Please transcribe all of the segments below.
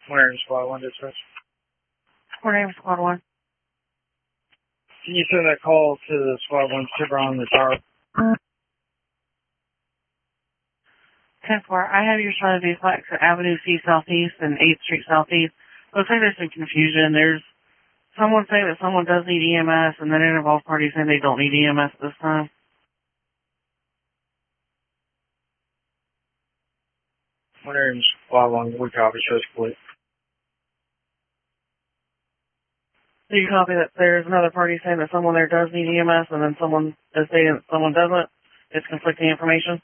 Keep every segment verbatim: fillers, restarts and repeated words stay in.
Where in Squad one dispatch? My name is Squad one. Can you send that call to the Squad one shipper on the tower? ten four, I have your trying to do flex at Avenue C Southeast and eighth Street Southeast. Looks like there's some confusion. There's someone saying that someone does need E M S, and then involved parties saying they don't need E M S this time. Where in Squad one, we copy, show split. So you copy that there's another party saying that someone there does need E M S, and then someone is saying that someone doesn't? It's conflicting information?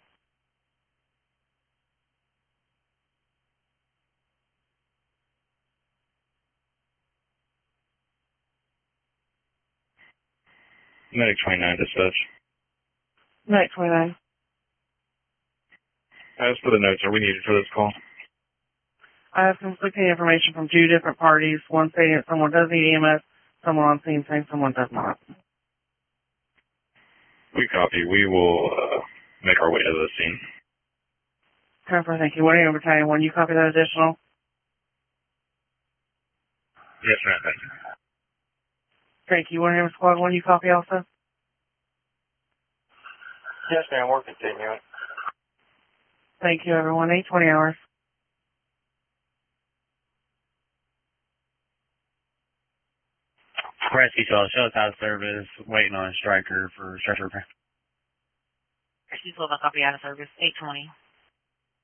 Medic twenty-nine dispatch. Medic twenty-nine. As for the notes, are we needed for this call? I have conflicting information from two different parties. One saying that someone does need E M S, someone on scene saying someone does not. We copy. We will uh, make our way to the scene. Cover, thank you. What are you Battalion one? You copy that additional? Yes, ma'am. Thank you. Thank you. What are you Squad one? You copy also? Yes, ma'am, we're continuing. Thank you, everyone. eight twenty hours. Rescue Shell, shell's out of service, waiting on a striker for structure repair. Rescue twelve, I copy out of service, eight twenty.